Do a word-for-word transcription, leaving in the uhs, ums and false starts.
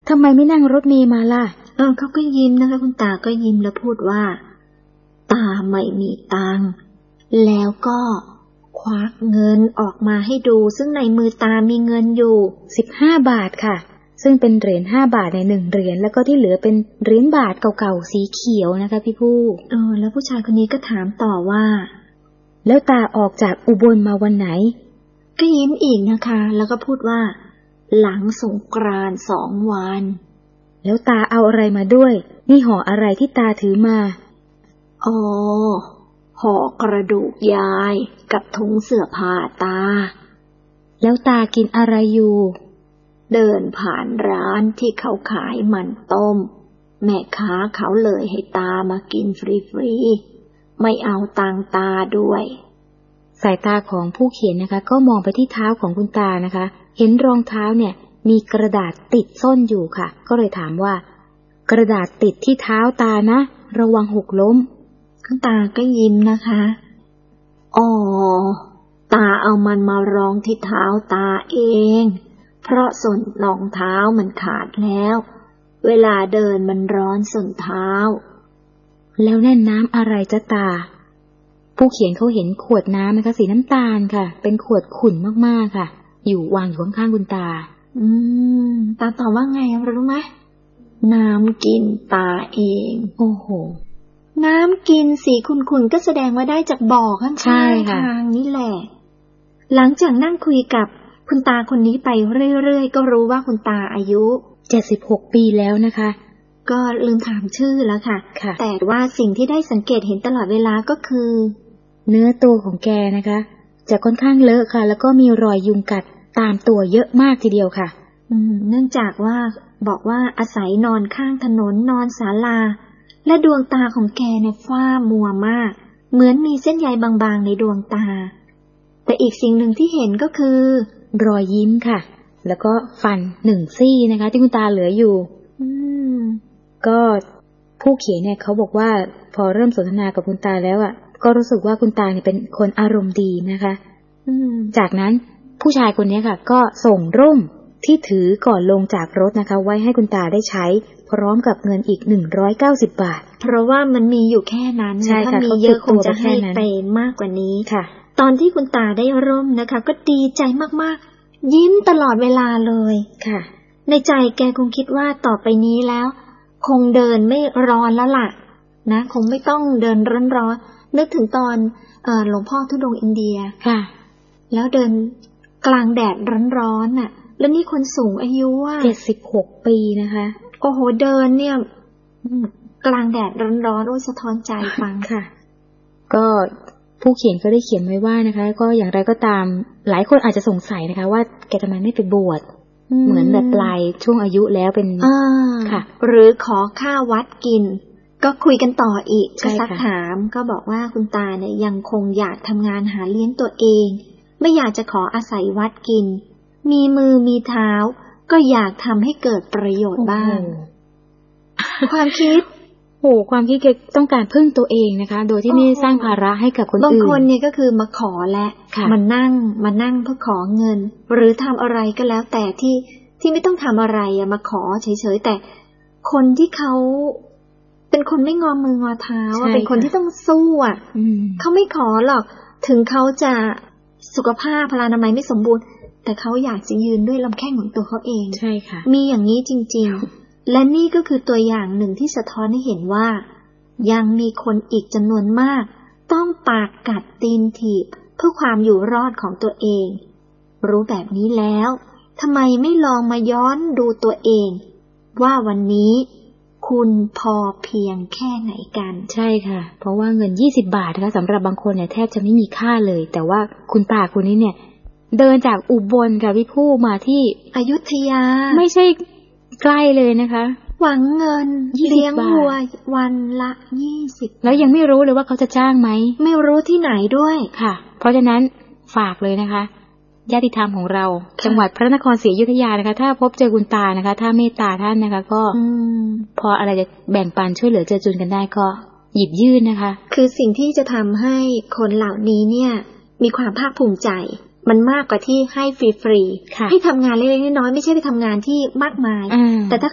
ทำไมไม่นั่งรถเมล์มาล่ะเออเขาก็ยิ้มนะคะคุณตาก็ยิ้มแล้วพูดว่าตาไม่มีตังค์แล้วก็ควักเงินออกมาให้ดูซึ่งในมือตามีเงินอยู่สิบห้าบาทค่ะซึ่งเป็นเหรียญห้าบาทในหนึ่งเหรียญแล้วก็ที่เหลือเป็นเหรียญบาทเก่าๆสีเขียวนะคะพี่ผู้เออแล้วผู้ชายคนนี้ก็ถามต่อว่าแล้วตาออกจากอุบลมาวันไหนก็ยิ้มอีกนะคะแล้วก็พูดว่าหลังสงกรานต์สองวันแล้วตาเอาอะไรมาด้วยนี่ห่ออะไรที่ตาถือมาอ๋อห่อกระดูกยายกับถุงเสื้อผ้าตาแล้วตากินอะไรอยู่เดินผ่านร้านที่เขาขายมันต้มแม่ค้าเขาเลยให้ตามากินฟรีๆไม่เอาตังตาด้วยสายตาของผู้เขียนนะคะก็มองไปที่เท้าของคุณตานะคะเห็นรองเท้าเนี่ยมีกระดาษติดส้นอยู่ค่ะก็เลยถามว่ากระดาษติดที่เท้าตานะระวังหกล้มคุณตาก็ยิ้มนะคะอ๋อตาเอามันมารองที่เท้าตาเองเพราะส้นรองเท้ามันขาดแล้วเวลาเดินมันร้อนส้นเท้าแล้วแน่นน้ำอะไรจ๊ะตาผู้เขียนเขาเห็นขวดน้ำนะคะสีน้ำตาลค่ะเป็นขวดขุ่นมากๆค่ะอยู่วางอยู่ข้างๆคุณตาอืมตาตอบว่าไงรู้ไหมน้ำกินตาเองโอ้โหน้ำกินสีขุ่นๆก็แสดงว่าได้จากบ่อข้างๆทางนี่แหละหลังจากนั่งคุยกับคุณตาคนนี้ไปเรื่อยๆก็รู้ว่าคุณตาอายุเจ็ดสิบหกปีแล้วนะคะก็ลืมถามชื่อแล้วค่ะแต่ว่าสิ่งที่ได้สังเกตเห็นตลอดเวลาก็คือเนื้อตัวของแกนะคะจะค่อนข้างเลอะค่ะแล้วก็มีรอยยุงกัดตามตัวเยอะมากทีเดียวค่ะอืมเนื่องจากว่าบอกว่าอาศัยนอนข้างถนนนอนศาลาและดวงตาของแกเนี่ยฝ้ามัวมากเหมือนมีเส้นใยบางๆในดวงตาแต่อีกสิ่งหนึ่งที่เห็นก็คือรอยยิ้มค่ะแล้วก็ฟันหนึ่งซี่นะคะที่คุณตาเหลืออยู่อืมก็ผู้เขียนเนี่ยเขาบอกว่าพอเริ่มสนทนากับคุณตาแล้วอ่ะก็รู้สึกว่าคุณตาเนี่ยเป็นคนอารมณ์ดีนะคะอืมจากนั้นผู้ชายคนนี้ค่ะก็ส่งร่มที่ถือก่อนลงจากรถนะคะไว้ให้คุณตาได้ใช้พร้อมกับเงินอีกหนึ่งร้อยเก้าสิบบาทเพราะว่ามันมีอยู่แค่นั้นถ้ามีเยอะคงจะให้ไปมากกว่านี้ค่ะตอนที่คุณตาได้ร่มนะคะก็ดีใจมากๆยิ้มตลอดเวลาเลยค่ะในใจแกคงคิดว่าต่อไปนี้แล้วคงเดินไม่ร้อนแล้วล่ะนะคงไม่ต้องเดินร้อนๆนึกถึงตอนเอ่อหลวงพ่อธุดงค์อินเดียค่ะแล้วเดินกลางแดดร้อนๆน่ะแล้วนี่คนสูงอายุว่าเจ็ดสิบหกปีนะคะโอ้โหเดินเนี่ยกลางแดดร้อนๆโอ้ยสะท้อนใจฟังค่ะก็ผู้เขียนก็ได้เขียนไว้ว่านะคะก็อย่างไรก็ตามหลายคนอาจจะสงสัยนะคะว่าแกทำไมไม่ไปบวชเหมือนแบบปลายช่วงอายุแล้วเป็นค่ะหรือขอข้าววัดกินก็คุยกันต่ออีกก็ซักถามก็บอกว่าคุณตาเนี่ยยังคงอยากทำงานหาเลี้ยงตัวเองไม่อยากจะขออาศัยวัดกินมีมือมีเท้าก็อยากทำให้เกิดประโยชน์บ้างความคิดโหความคิดแกต้องการพึ่งตัวเองนะคะโดยที่ไม่สร้างภาระให้กับคนอื่นบางคนเนี่ยก็คือมาขอและมานั่งมานั่งเพื่อขอเงินหรือทำอะไรก็แล้วแต่ที่ที่ไม่ต้องทำอะไรอะมาขอเฉยๆแต่คนที่เขาเป็นคนไม่งอมืองอเท้าเป็นคนที่ต้องสู้อ่ะเขาไม่ขอหรอกถึงเขาจะสุขภาพพลานามัยไม่สมบูรณ์แต่เขาอยากจะยืนด้วยลำแข้งของตัวเขาเองใช่ค่ะมีอย่างนี้จริงๆและนี่ก็คือตัวอย่างหนึ่งที่สะท้อนให้เห็นว่ายังมีคนอีกจำนวนมากต้องปากกัดตีนถีบเพื่อความอยู่รอดของตัวเองรู้แบบนี้แล้วทำไมไม่ลองมาย้อนดูตัวเองว่าวันนี้คุณพอเพียงแค่ไหนกันใช่ค่ะเพราะว่าเงินยี่สิบบาทนะคะสำหรับบางคนเนี่ยแทบจะไม่มีค่าเลยแต่ว่าคุณตาคนนี้เนี่ยเดินจากอุบลค่ะพี่ผู้มาที่อยุธยาไม่ใช่ใกล้เลยนะคะหวังเงินเลี้ยงวัววันละยี่สิบแล้วยังไม่รู้เลยว่าเขาจะจ้างไหมไม่รู้ที่ไหนด้วยค่ะเพราะฉะนั้นฝากเลยนะคะญาติธรรมของเราจังหวัดพระนครศรีอยุธยานะคะถ้าพบเจอคุณตานะคะถ้าเมตตาท่านนะคะก็พออะไรจะแบ่งปันช่วยเหลือเจือจุนกันได้ก็หยิบยื่นนะคะคือสิ่งที่จะทำให้คนเหล่านี้เนี่ยมีความภาคภูมิใจมันมากกว่าที่ให้ฟรีๆให้ทำงานเล็กๆน้อยๆไม่ใช่ไปทำงานที่มากมายแต่ถ้า